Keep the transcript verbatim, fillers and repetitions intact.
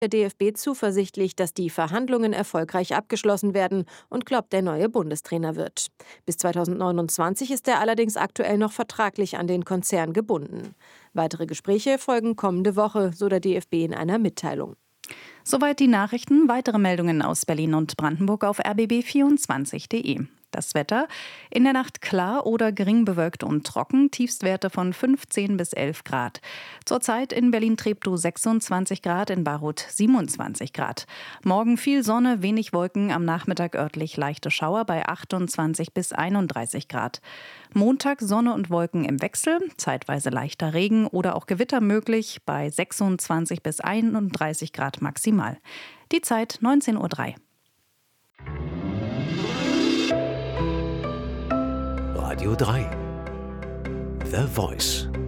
Der D F B zuversichtlich, dass die Verhandlungen erfolgreich abgeschlossen werden und glaubt, der neue Bundestrainer wird. Bis zweitausendneunundzwanzig ist er allerdings aktuell noch vertraglich an den Konzern gebunden. Weitere Gespräche folgen kommende Woche, so der D F B in einer Mitteilung. Soweit die Nachrichten. Weitere Meldungen aus Berlin und Brandenburg auf r b b vierundzwanzig punkt de. Das Wetter: In der Nacht klar oder gering bewölkt und trocken, Tiefstwerte von fünfzehn bis elf Grad. Zurzeit in Berlin-Treptow sechsundzwanzig Grad, in Baruth siebenundzwanzig Grad. Morgen viel Sonne, wenig Wolken, am Nachmittag örtlich leichte Schauer bei achtundzwanzig bis einunddreißig Grad. Montag Sonne und Wolken im Wechsel, zeitweise leichter Regen oder auch Gewitter möglich bei sechsundzwanzig bis einunddreißig Grad maximal. Die Zeit neunzehn Uhr drei. Radio drei. The Voice.